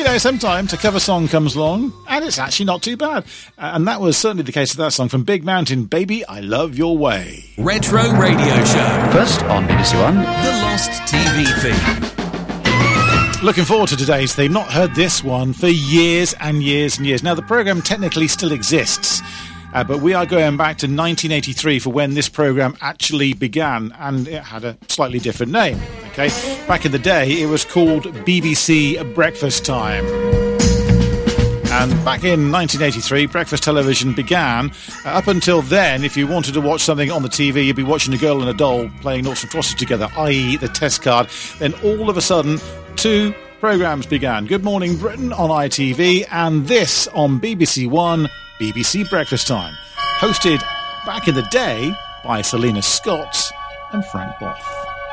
Sometimes a cover song comes along, and it's actually not too bad. And that was certainly the case of that song from Big Mountain, Baby, I Love Your Way. Retro Radio Show. First on BBC One, The Lost TV Theme. Looking forward to today's theme. Not heard this one for years and years and years. Now, the programme technically still exists, but we are going back to 1983 for when this programme actually began, and it had a slightly different name. Okay, back in the day, it was called BBC Breakfast Time. And back in 1983, breakfast television began. Up until then, if you wanted to watch something on the TV, you'd be watching a girl and a doll playing noughts and crosses together, i.e. the test card. Then all of a sudden, two programmes began. Good Morning Britain on ITV, and this on BBC One, BBC Breakfast Time. Hosted back in the day by Selena Scott and Frank Boff.